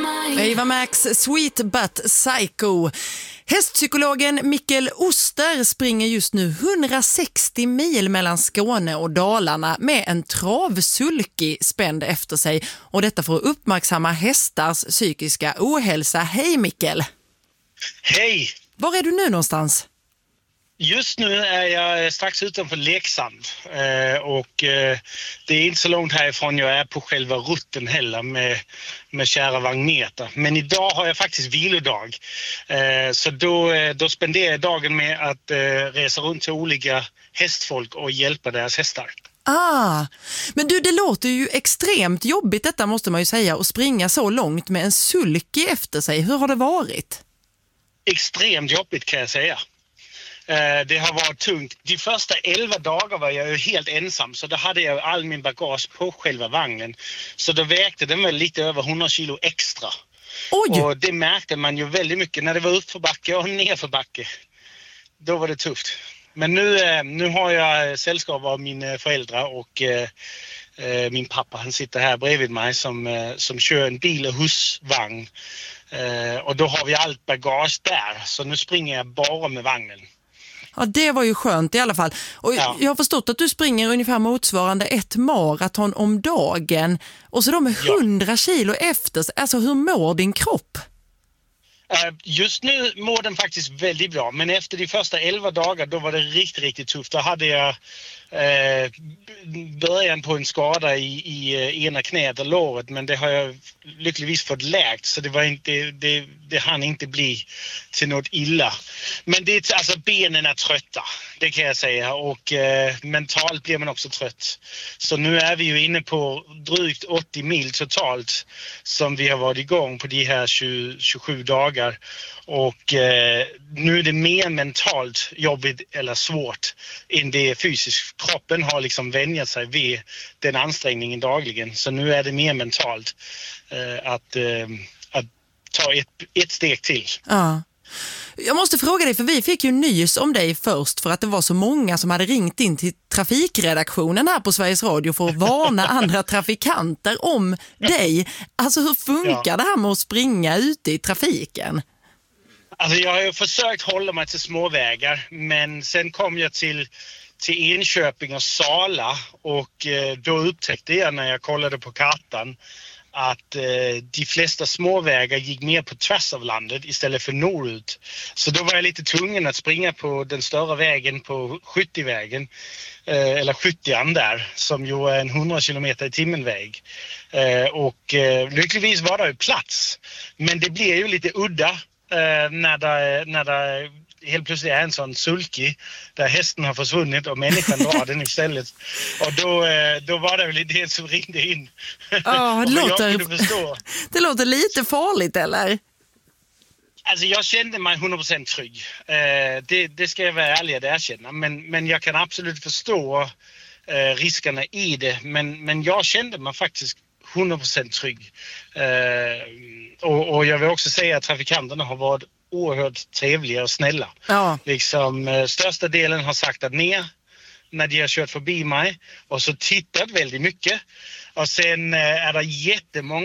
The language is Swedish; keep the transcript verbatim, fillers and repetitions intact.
Ava Max, Sweet But Psycho. Hästpsykologen Mikkel Oster springer just nu hundrasextio mil mellan Skåne och Dalarna med en travsulky spänd efter sig. Och detta för att uppmärksamma hästars psykiska ohälsa. Hej Mikkel! Hej! Var är du nu någonstans? Just nu är jag strax utanför Leksand eh, och eh, det är inte så långt härifrån jag är på själva rutten heller med, med kära Vagnmeter. Men idag har jag faktiskt vilodag. Eh, så då, då spenderar jag dagen med att eh, resa runt till olika hästfolk och hjälpa deras hästar. Ah, men du, det låter ju extremt jobbigt detta måste man ju säga, att springa så långt med en sulky efter sig. Hur har det varit? Extremt jobbigt kan jag säga. Det har varit tungt. De första elva dagar var jag ju helt ensam, så då hade jag all min bagage på själva vagnen. Så då vägde den väl lite över hundra kilo extra. Oj. Och det märkte man ju väldigt mycket när det var uppförbacke och nerförbacke. Då var det tufft. Men nu, nu har jag sällskap av mina föräldrar och eh, min pappa, han sitter här bredvid mig som, som kör en bil- och husvagn. Eh, och då har vi allt bagage där, så nu springer jag bara med vagnen. Ja, det var ju skönt i alla fall. Och ja. Jag har förstått att du springer ungefär motsvarande ett maraton om dagen. Och så då med hundra ja. kilo efter. Alltså hur mår din kropp? Just nu mår den faktiskt väldigt bra. Men efter de första elva dagar då var det riktigt, riktigt tufft. Då hade jag eh, början på en skada i, i ena knät och låret. Men det har jag lyckligtvis fått läkt. Så det, var inte, det, det hann inte bli till något illa. Men det, alltså, benen är trötta, det kan jag säga. Och eh, mentalt blir man också trött. Så nu är vi ju inne på drygt åttio mil totalt som vi har varit igång på de här tjugo, tjugosju dagar. Och eh, nu är det mer mentalt jobbigt eller svårt än det fysiskt. Kroppen har liksom vänjat sig vid den ansträngningen dagligen. Så nu är det mer mentalt eh, att, eh, att ta ett, ett steg till. Ja. Jag måste fråga dig, för vi fick ju nys om dig först för att det var så många som hade ringt in till trafikredaktionen här på Sveriges Radio för att varna andra trafikanter om dig. Alltså hur funkar ja. det här med att springa ute i trafiken? Alltså jag har ju försökt hålla mig till småvägar, men sen kom jag till, till Enköping och Sala och eh, då upptäckte jag när jag kollade på kartan att eh, de flesta småvägar gick mer på tvärs av landet istället för norrut. Så då var jag lite tvungen att springa på den större vägen på sjuttiovägen, eh, eller sjuttioan där, som ju är en hundra kilometer i timmen väg. Eh, och eh, lyckligtvis var det ju plats. Men det blir ju lite udda eh, när, det, när det helt plötsligt är en sån sulky där hästen har försvunnit och människan drar den istället. Och då, då var det väl det som ringde in. Ja, det, låter, det låter lite farligt, eller? Alltså jag kände mig hundra procent trygg. Eh, det, det ska jag vara ärlig att erkänna. Men, men jag kan absolut förstå eh, riskerna i det. Men, men jag kände mig faktiskt hundra procent trygg. Eh, och, och jag vill också säga att trafikanterna har varit oerhört trevliga och snälla. Ja. Liksom, eh, största delen har sagt att ner när de har kört förbi mig och så tittat väldigt mycket. Och sen eh, är det jättemånga